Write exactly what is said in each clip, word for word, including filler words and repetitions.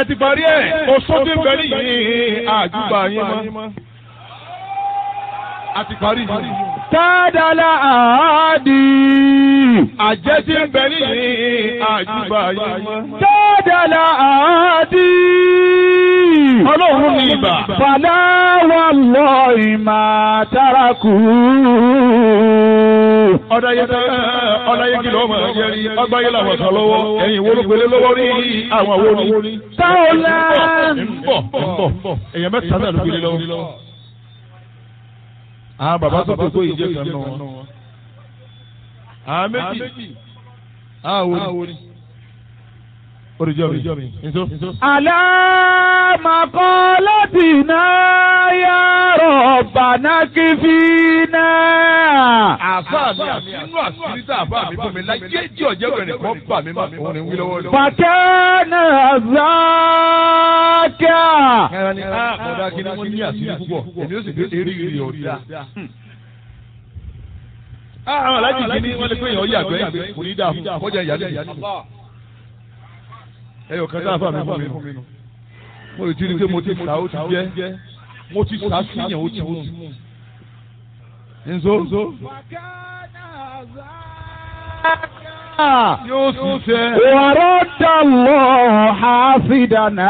ti parí ẹ̀ oṣù tí ń bẹ nìyí àjùbà yín mọ́. a ti parí yìí. Tádàlá àádì. àjẹ́ tí ń bẹ nìyí àjùbà yín mọ́. Tádàlá àádì. ọlọ́run ní ibà. Fàlà wallahi ma taraku. ọ̀dàyẹ ọ̀dàyẹ kìlọ̀ ọmọ ẹ̀yẹ rí ọgbà yẹn làwọn sọ lọ́wọ́ ẹ̀yìn wo ló gbélé lọ́wọ́ rí àwọn wo ni. Táwọlá. ń bọ̀ ń bọ̀ èèyàn mẹ́ta náà ló gbélé lọ́wọ́. àwọn bàbá tó tó tó ìjẹ́ kan náà wọn. àwọn méjì àwọn wo ni. oríjọ́ mi. Alámàkọ́lọ́tìná yá Rabbana kìfínà. àfa mi àti inú àṣírí tá àfa mi fún mi láyé tí ọ̀jẹ̀ bẹ̀rẹ̀ kọ́ bà mí máa òun ní wí lọ́wọ́ lọ́wọ́. Fàkẹ́nà záàkà. ẹ̀rọ ni a kọ̀dá kí ni wọ́n ní àṣírí púpọ̀ èmi ó sì dé eré ìrì ọ̀dà. àwọn alájì kìíní wọ́n lè pé èèyàn yàgbẹ́ kò ní dáa fún kọjá ìyá lẹ́yìn. ẹyọ kan tá àfa mi fún mi nù. mo lè ti rí i pé mo ti sá ó ti jẹ́ mo ti sá síyàn ó ti mú. nzo. yóò sì ṣe. Wàrọ́dà lọ hafidana.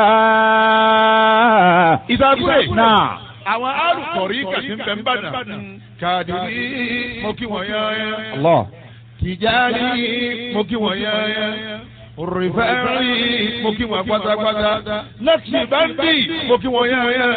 ìdàgbé náà. àwọn arúgbọ̀rí kàtí ń bẹ ń bàdàn. kàdìrí mo kí wọ́n yáyá. Allah. Tìjàní mo kí wọ́n yáyá. Rìfẹ́rì mo kí wọ́n pátápátá. Lẹ́kìtì báńdì mo kí wọ́n yáyá.